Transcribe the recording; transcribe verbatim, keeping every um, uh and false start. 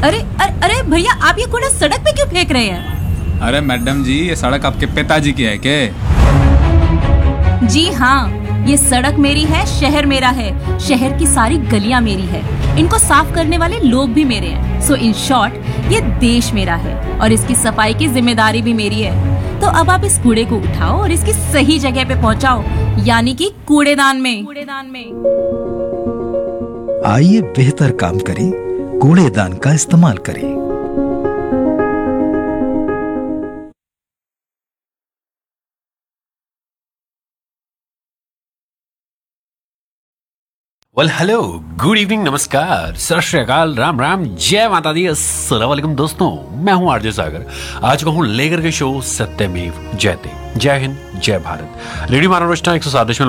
अरे अरे अरे भैया, आप ये कूड़ा सड़क पे क्यों फेंक रहे हैं? अरे मैडम जी, ये सड़क आपके पिताजी की है क्या? जी हाँ, ये सड़क मेरी है, शहर मेरा है, शहर की सारी गलियां मेरी है, इनको साफ करने वाले लोग भी मेरे हैं। सो इन शॉर्ट, ये देश मेरा है और इसकी सफाई की जिम्मेदारी भी मेरी है। तो अब आप इस कूड़े को उठाओ और इसकी सही जगह पे पहुंचाओ, यानी कि कूड़ेदान में। कूड़ेदान में आइए बेहतर काम करें, कूड़ेदान का इस्तेमाल करें। वेल हेलो, गुड इवनिंग, नमस्कार, सत श्री अकाल, राम राम, जय माता दी, अस्सलाम वालेकुम दोस्तों। मैं हूं आरजे सागर, आज को हूं लेकर के शो सत्यमेव जयते। जय हिंद, जय भारत। रेडियो महाराष्ट्र एक सौ सात दशमलव